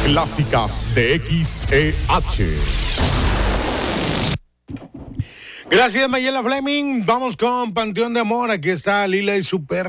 clásicas de XEH. Gracias, Mayela Fleming. Vamos con Panteón de Amor. Aquí está Lila y Super.